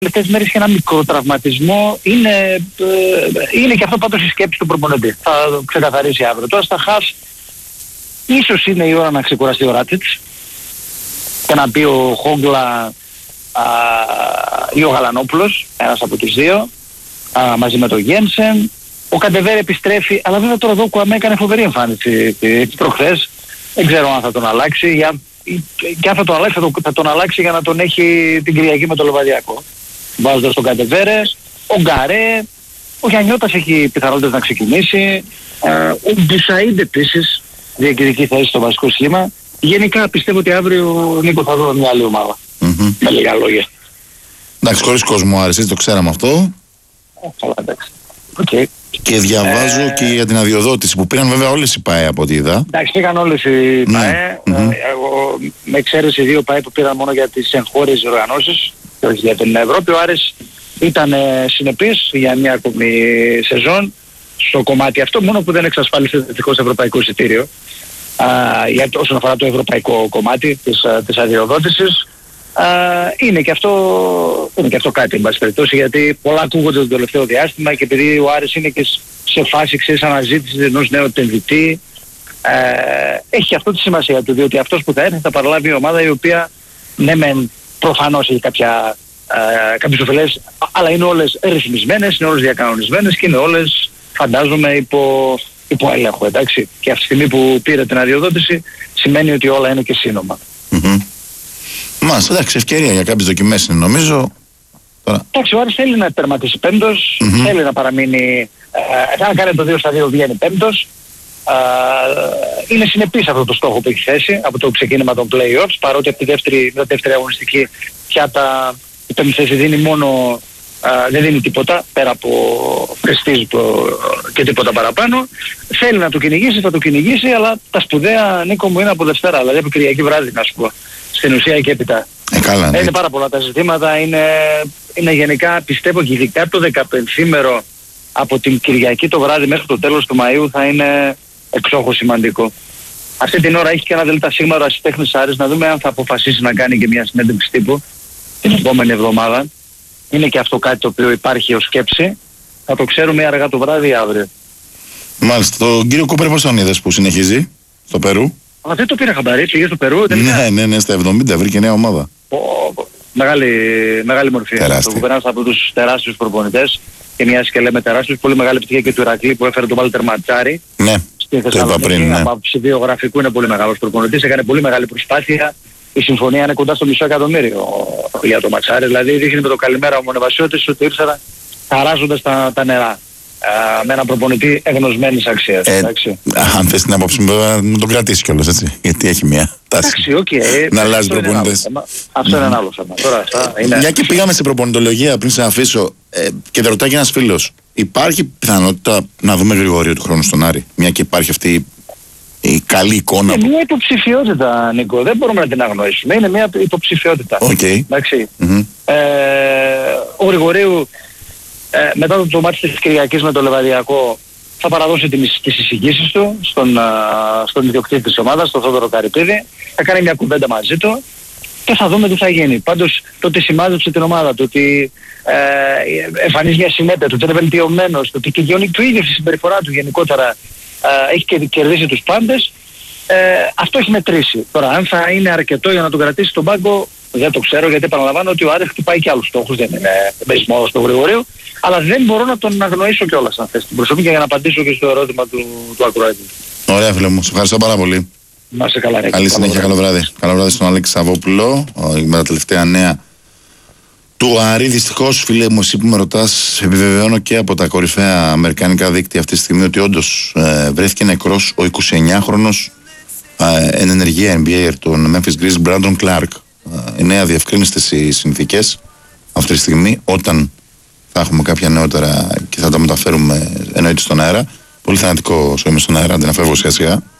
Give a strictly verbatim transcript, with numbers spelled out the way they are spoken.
τελευταίες μέρες είχε ένα μικρό τραυματισμό. Είναι, ε, είναι και αυτό πάντως η σκέψη του προπονητή. Θα ξεκαθαρίσει αύριο. Τώρα στα χαφ ίσως είναι η ώρα να ξεκουραστεί ο Ράτιτς και να πει ο Χόγκλα α, ή ο Γαλανόπουλος, ένας από τους δύο, α, μαζί με τον Γένσεν. Ο Καντεβέρ επιστρέφει, αλλά βέβαια τώρα εδώ ο Κουαμέ έκανε φοβερή εμφάνιση προχθές. Δεν ξέρω αν θα τον αλλάξει. Για, και αν θα τον αλλάξει, θα τον, θα τον αλλάξει για να τον έχει την Κυριακή με το Λεβαδιακό. Βάζοντας τον Καντεβέρε, ο Γκαρέ, ο Γιαννιώτας έχει πιθανότητες να ξεκινήσει. Ε, ο Μπουσαΐντ επίσης διεκδικεί θέση στο βασικό σχήμα. Γενικά πιστεύω ότι αύριο, Νίκο, θα δω μια άλλη ομάδα. Mm-hmm. Με λίγα λόγια. Εντάξει, χωρίς κόσμο άρεσε, το ξέραμε αυτό. Ε, καλά, εντάξει. Okay. Και διαβάζω ε... και για την αδειοδότηση που πήραν βέβαια όλες οι ΠΑΕ από ό,τι είδα. Εντάξει, πήγαν όλες οι ΠΑΕ. Mm-hmm. Ε, εγώ, με εξαίρεση δύο ΠΑΕ που πήραν μόνο για τις εγχώριες οργανώσεις και όχι για την Ευρώπη. Ο Άρης ήταν ε, συνεπής για μια ακόμη σεζόν στο κομμάτι αυτό, μόνο που δεν εξασφάλισε δυστυχώς ευρωπαϊκό εισιτήριο. Α, για, όσον αφορά το ευρωπαϊκό κομμάτι της, της αδειοδότησης. Α, είναι, και αυτό, είναι και αυτό κάτι, εν πάση περιπτώσει, γιατί πολλά ακούγονται το τελευταίο διάστημα και επειδή ο Άρης είναι και σε φάση ξέρεις αναζήτησης ενός νέου επενδυτή, ε, έχει αυτό τη σημασία του, διότι αυτός που θα έρθει θα παραλάβει η ομάδα η οποία ναι μεν προφανώς έχει κάποια, ε, κάποιες ωφελές, αλλά είναι όλες ρυθμισμένες, είναι όλες διακανονισμένες και είναι όλες, φαντάζομαι, υπό, υπό έλεγχο, εντάξει. Και αυτή τη στιγμή που πήρε την αδειοδότηση σημαίνει ότι όλα είναι και σύνομα. Mm-hmm. Μάλιστα, εντάξει, ευκαιρία για κάποιες δοκιμές είναι νομίζω. Τώρα... Εντάξει, ο Άρης θέλει να τερματίσει πέμπτος, mm-hmm. θέλει να παραμείνει, ε, αν κάνει το δύο στα δύο βγαίνει πέμπτος. Ε, είναι συνεπής αυτό το στόχο που έχει θέσει από το ξεκίνημα των play-offs, παρότι από τη δεύτερη, τη δεύτερη αγωνιστική πια τα, η πέμπτη θέση δίνει μόνο, ε, δεν δίνει τίποτα πέρα από πρεστίζ και τίποτα παραπάνω. Θέλει να το κυνηγήσει, θα το κυνηγήσει, αλλά τα σπουδαία, Νίκο μου, είναι από Δευτέρα, δηλαδή από Κυριακή βράδυ, να σου πω. Στην ουσία και έπειτα. Ε, καλά, ναι. Είναι πάρα πολλά τα ζητήματα, είναι, είναι γενικά, πιστεύω, και ειδικά το δεκαπενθήμερο από την Κυριακή το βράδυ μέχρι το τέλος του Μαΐου θα είναι εξόχως σημαντικό. Αυτή την ώρα έχει και ένα ΔΣ ο Ρασιτέχνης Άρης, να δούμε αν θα αποφασίσει να κάνει και μια συνέντευξη τύπου την επόμενη εβδομάδα. Είναι και αυτό κάτι το οποίο υπάρχει ως σκέψη. Θα το ξέρουμε αργά το βράδυ ή αύριο. Μάλιστα. Τον κύριο Κούπερ πώς τον είδες που συνεχίζει στο Περού? Αλλά δεν το πήρα χαμπάρι, πήγε στο Περού. Ναι, ναι, ναι, στα εβδομήντα βρήκε νέα ομάδα. Ο, μεγάλη, μεγάλη μορφή. Το κουπεράς από τους τεράστιους προπονητές και μια και λέμε τεράστιους, πολύ μεγάλη επιτυχία και του Ηρακλή που έφερε τον Βάλτερ Ματσάρη. Ναι, στην Θεσσαλονίκη. Ναι. Από άποψη βιογραφικού είναι πολύ μεγάλος προπονητής, έκανε πολύ μεγάλη προσπάθεια. Η συμφωνία είναι κοντά στο μισό εκατομμύριο για το Ματσάρη. Δηλαδή δείχνει με το καλημέρα ο Μονεβασιώτης ότι ήρθαν χαράζοντας τα, τα νερά. Uh, με έναν προπονητή εγνωσμένης αξίας. Ε, αν θες την άποψη μου, βέβαια να τον κρατήσει κιόλας, έτσι. Γιατί έχει μια τάση. Εντάξει, οκ. Okay. Να αλλάζει προπονητές. Αυτό είναι ένα άλλο θέμα. Τώρα, αυτά είναι... Μια και πήγαμε σε προπονητολογία πριν σε αφήσω ε, και ρωτάει και ένας φίλος, υπάρχει πιθανότητα να δούμε Γρηγορίου του χρόνου στον Άρη? Μια και υπάρχει αυτή η καλή εικόνα. Είναι που... μια υποψηφιότητα, Νίκο. Δεν μπορούμε να την αγνοήσουμε. Είναι μια υποψηφιότητα. Okay. Εντάξει. Mm-hmm. Ε, ο Γρηγορίου Ε, μετά το, το μάτι της Κυριακής με το Λεβαδιακό θα παραδώσει τις, τις εισηγήσεις του στον, α, στον ιδιοκτήτη της ομάδας, τον Θόδωρο Καρυπίδη, θα κάνει μια κουβέντα μαζί του και θα δούμε τι θα γίνει. Πάντως το ότι σημάδεψε την ομάδα, το ότι ε, εμφανίζει μια συνέπεια, το ότι είναι βελτιωμένος, το ότι και το ίδιο στη συμπεριφορά του γενικότερα ε, έχει και κερδίσει τους πάντες, ε, αυτό έχει μετρήσει. Τώρα αν θα είναι αρκετό για να τον κρατήσει στον πάγκο, δεν το ξέρω, γιατί επαναλαμβάνω ότι ο Άρης χτυπάει και άλλους στόχους, δεν είναι μπεσμό στο Γρηγορίου, αλλά δεν μπορώ να τον αγνοήσω κιόλας αν θες την προσωπή για να απαντήσω και στο ερώτημα του, του ακροατή. Ωραία φίλε μου, σε ευχαριστώ πάρα πολύ. Να είσαι καλά, καλή συνέχεια, καλό βράδυ. Καλό βράδυ στον Αλέξη Σαββόπουλο με τα τελευταία νέα του Άρη. Δυστυχώς, φίλε μου, εσύ που με ρωτάς, επιβεβαιώνω και από τα κορυφαία αμερικανικά δίκτυα αυτή τη στιγμή ότι όντως ε, βρέθηκε νεκρός ο εικοσιεννιάχρονος ε, εν ενεργεία N B A των Memphis Grizzlies, Brandon Clark. Ε, νέα διευκρίνηστες οι συνθήκες αυτή τη στιγμή. Όταν θα έχουμε κάποια νεότερα και θα τα μεταφέρουμε εννοείται στον αέρα. Πολύ θανατικό σου είμαι στον αέρα, την αφεύγω σιγά σιγά.